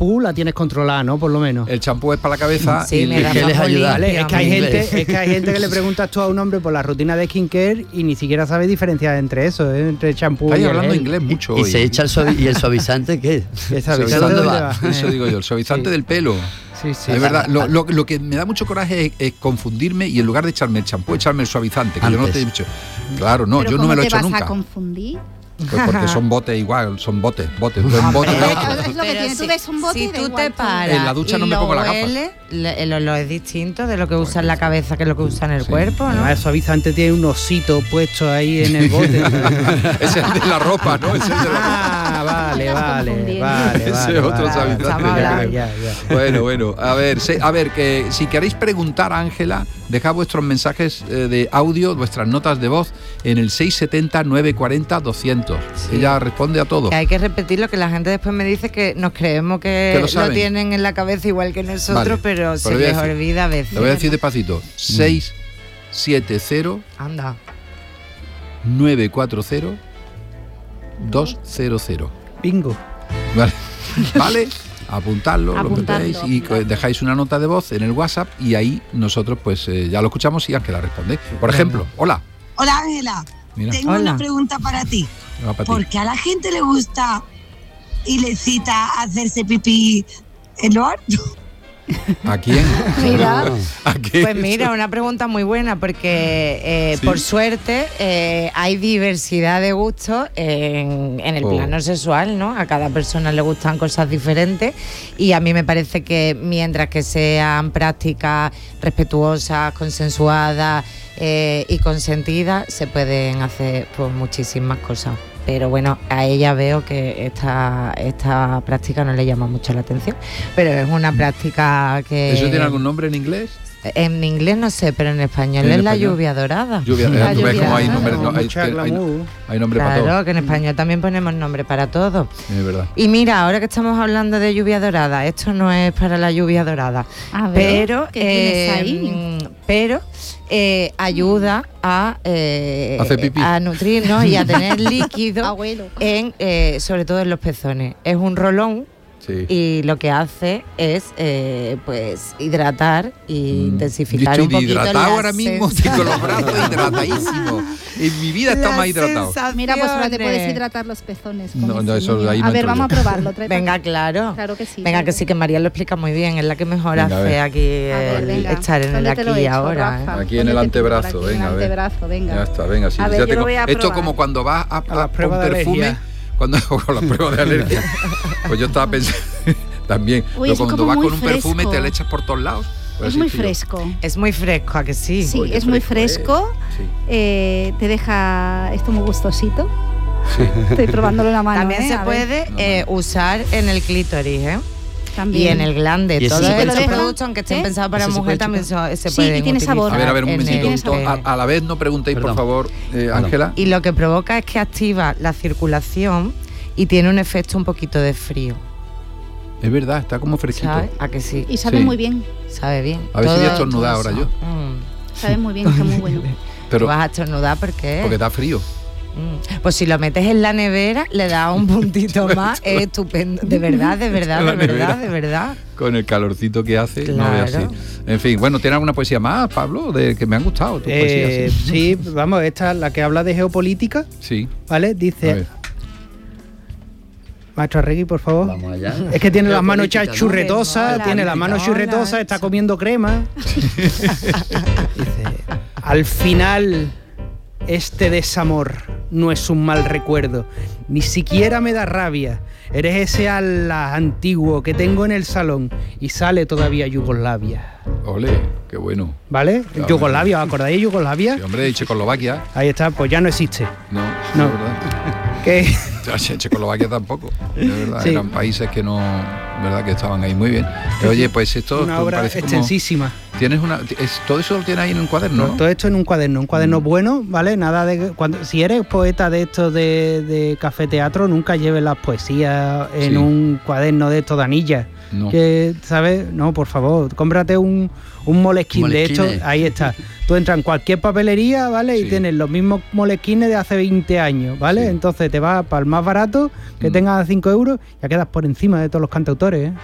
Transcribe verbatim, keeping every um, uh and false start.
champú la tienes controlada, ¿no? Por lo menos. El champú es para la cabeza sí, y me da que les ayuda. Vale, es que hay gente, es que hay gente que le preguntas tú a un hombre por la rutina de skincare y ni siquiera sabe diferenciar entre eso, ¿eh? Entre el champú Estáis y el hablando gel. inglés mucho Y hoy. se echa el suavi- y el suavizante, ¿qué? ¿Qué sabes? Suavizante ¿Dónde va. va? Eso digo yo, el suavizante Sí. del pelo. Sí, sí. Es verdad, lo, lo, lo que me da mucho coraje es, es confundirme y en lugar de echarme el champú, echarme el suavizante, que Antes. yo no te he dicho. Claro, no, Pero yo no ¿cómo me lo he te hecho vas nunca. a confundir? Pues porque son botes igual, son botes, botes. Tú en bote, Hombre, en otro. es lo que Pero tiene. Tú si- ves un bote si y da tú igual te todo. paras En la ducha y no me lo pongo la gafa. hueles, le- el olor es distinto de lo que usa en la cabeza que lo que usa en el Sí. cuerpo, ¿no? Además, el suavizante tiene un osito puesto ahí en el bote. Ese es de la ropa, ¿no? Ese es de la ropa. Ah, vale, Estás vale, confundiendo. vale, Ese vale, es otro vale. suavizante, Estamos ya hablando. creo. Ya, ya. Bueno, bueno, a ver, se- a ver, que si queréis preguntar a Ángela, dejad vuestros mensajes eh, de audio, vuestras notas de voz en el seis siete cero, nueve cuatro cero, doscientos. Sí. Ella responde a todo. Que hay que repetirlo, que la gente después me dice que nos creemos que, Que lo lo, saben. tienen en la cabeza igual que nosotros, Vale, pero pues se lo voy a les decir. olvida a veces. Lo voy a decir despacito. seis siete cero, Anda. nueve cuatro cero, dos cero cero. Bingo. Vale. ¿Vale? Apuntadlo, lo Apuntadlo, metéis y apuntadlo. dejáis una nota de voz en el WhatsApp y ahí nosotros pues eh, ya lo escuchamos y Ángela responde. Por ejemplo, hola. Hola Ángela, Mira, tengo Hola. una pregunta para ti. va para ti. ¿Por qué a la gente le gusta y le cita hacerse pipí en lo alto? ¿A quién? Mira. ¿A quién? Pues mira, una pregunta muy buena porque eh, ¿Sí? por suerte eh, hay diversidad de gustos en, en el Oh. plano sexual, ¿no? A cada persona le gustan cosas diferentes y a mí me parece que mientras que sean prácticas respetuosas, consensuadas eh, y consentidas, se pueden hacer pues muchísimas cosas. Pero bueno, a ella veo que esta, esta práctica no le llama mucho la atención, pero es una práctica que... ¿Eso tiene algún nombre en inglés? En inglés no sé, pero en español ¿En es la español? lluvia dorada. Lluvia, La ¿tú ves lluvia. cómo hay nombre? No, hay, Mucha hay, glamour. hay nombre para todo. Claro, que en español también ponemos nombre para todo. Es verdad. Y mira, ahora que estamos hablando de lluvia dorada, esto no es para la lluvia dorada, A ver, pero, ¿qué tienes ahí? eh, pero eh, ayuda a, eh, Hacer pipí. a nutrirnos y a tener líquido Abuelo. en, eh, sobre todo en los pezones. Es un rolón. Sí. Y lo que hace es eh, pues hidratar y Mm. intensificar Yo un estoy poquito hidratado la ahora mismo, estoy con los brazos hidratadísimos. En mi vida está las más hidratado. sensaciones. Mira, pues ahora te puedes hidratar los pezones. con No, no, ese eso niño. ahí no A ver, entro vamos yo. a probarlo. trae para Venga, acá. claro. Claro que sí. Venga, claro que sí, que María lo explica muy bien, es la que mejor Venga, a hace ver. aquí A ver, el venga. estar en el ¿Dónde aquí te lo he y hecho, ahora. Rafa? ¿eh? Aquí en el ¿Dónde te antebrazo, pico? Aquí en venga, el a ver. antebrazo, venga. Ya está, venga, sí, A ver, ya yo tengo. lo voy a Esto probar. como cuando vas a, a, A la a prueba un de perfume, alergia. cuando con la prueba de alergia. Pues yo estaba pensando también, Uy, pero es cuando como vas muy con un perfume fresco. te le echas por todos lados. Pues Es así muy estoy yo. fresco. Es muy fresco, ¿a que sí? Sí, Oye, es muy fresco, fresco. eh. Sí. eh, te deja esto muy gustosito. Estoy probándolo en la mano. También ¿eh? se A ver, puede No, eh, usar en el clítoris, ¿eh? también. Y en el glande. ¿Y ese Todos se puede estos chupar? productos, aunque estén ¿Eh? pensados para ¿Ese se mujer, puede también chupar? so- se Sí, pueden y tiene sabor. A ver, a ver, un utilizar en momentito. el- A, a la vez no preguntéis, por Perdón. favor, eh, Perdón. Ángela. Y lo que provoca es que activa la circulación y tiene un efecto un poquito de frío, Es verdad, está como fresquito. ¿sabes? ¿A que sí? Y sabe Sí. muy bien. Sabe bien. A ver si voy a Todo- estornudar todo ahora eso. yo. Mm. Sabe muy bien, está muy bueno. Tú Pero vas a estornudar porque... porque está frío. Mm. Pues si lo metes en la nevera, le da un puntito más, es estupendo. De verdad, de verdad, En la de verdad, nevera. de verdad. Con el calorcito que hace, no veas así. Claro. En fin, bueno, ¿tiene alguna poesía más, Pablo? De que me han gustado tus poesías. Eh, Sí. sí, vamos, esta la que habla de geopolítica, Sí. ¿vale? A Dice, ver. maestro Arregui, por favor. Vamos allá. Es que tiene las manos Geopolítica, hechas ¿no? churretosas, Hola, tiene las manos hola, churretosas, está eso. comiendo crema. Dice, al final, este desamor no es un mal recuerdo, ni siquiera me da rabia. Eres ese ala antiguo que tengo en el salón y sale todavía Yugoslavia. Ole, qué bueno. ¿Vale? Claro. Yugoslavia, ¿os acordáis de Yugoslavia? Sí, hombre, de Checoslovaquia. Ahí está, pues ya no existe. No, No. de verdad. Que Che- Checoslovaquia tampoco. De verdad, Sí. eran países que no, verdad, que estaban ahí muy bien. Pero, oye, pues esto una me obra parece como- extensísima. Tienes una, es- todo eso lo tienes ahí en un cuaderno, ¿no? Todo esto en un cuaderno, un cuaderno Mm. bueno, ¿vale? Nada de cuando si eres poeta de estos de, de café teatro, nunca lleves las poesías en Sí. un cuaderno de estos de anillas. No. Que, ¿sabes? No, por favor, cómprate un, un molesquín de Moleskine. estos, ahí está. Tú entras en cualquier papelería, ¿vale? Sí. Y tienes los mismos molesquines de hace veinte años, ¿vale? Sí. Entonces te vas para el más barato, que Mm. tenga cinco euros, ya quedas por encima de todos los cantautores, ¿eh?